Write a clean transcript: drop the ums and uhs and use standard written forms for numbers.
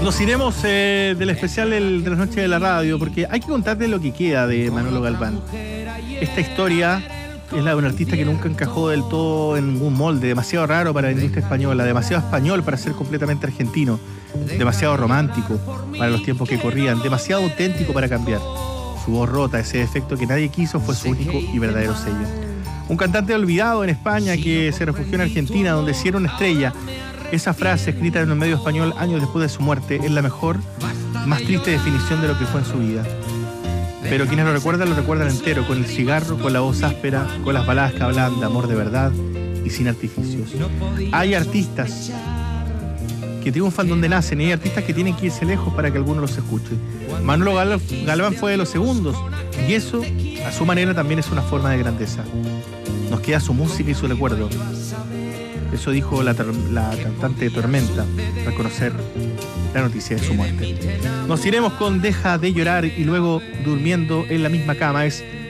Nos iremos del especial de las noches de la radio, porque hay que contarte lo que queda de Manolo Galván. Esta historia es la de un artista que nunca encajó del todo en ningún molde, demasiado raro para la industria española, demasiado español para ser completamente argentino, demasiado romántico para los tiempos que corrían, demasiado auténtico para cambiar. Su voz rota, ese defecto que nadie quiso, fue su único y verdadero sello. Un cantante olvidado en España que se refugió en Argentina, donde sí era una estrella. Esa frase, escrita en un medio español años después de su muerte, es la mejor, más triste definición de lo que fue en su vida. Pero quienes lo recuerdan entero, con el cigarro, con la voz áspera, con las baladas que hablan de amor de verdad y sin artificios. Hay artistas que triunfan donde nacen y hay artistas que tienen que irse lejos para que alguno los escuche. Manolo Galván fue de los segundos y eso, a su manera, también es una forma de grandeza. Nos queda su música y su recuerdo. Eso dijo la cantante de Tormenta al conocer la noticia de su muerte. Nos iremos con Deja de llorar y luego Durmiendo en la misma cama. Es